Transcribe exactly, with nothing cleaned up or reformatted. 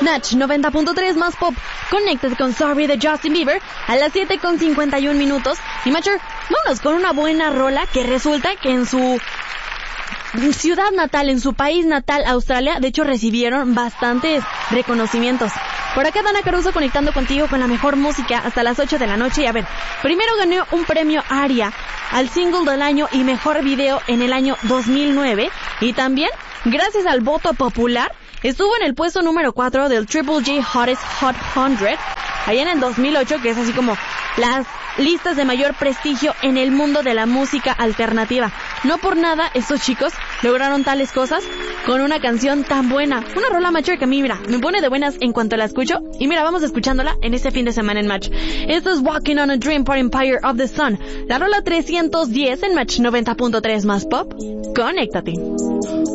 Match noventa punto tres más pop. Conéctate con Sorry de Justin Bieber a las siete con cincuenta y un minutos. Y Matcher, vámonos con una buena rola que resulta que en su ciudad natal, en su país natal, Australia, de hecho recibieron bastantes reconocimientos. Por acá Dana Caruso conectando contigo con la mejor música hasta las ocho de la noche. Y a ver, primero ganó un premio ARIA al single del año y mejor video en el año dos mil nueve. Y también, gracias al voto popular, estuvo en el puesto número cuatro del Triple J Hottest Hot cien, allá en el dos mil ocho, que es así como las listas de mayor prestigio en el mundo de la música alternativa. No por nada estos chicos lograron tales cosas con una canción tan buena. Una rola Matcher que a mí, mira, me pone de buenas en cuanto la escucho. Y mira, vamos escuchándola en este fin de semana en Match. Esto es Walking on a Dream por Empire of the Sun. La rola trescientos diez en Match noventa punto tres más pop. Conéctate.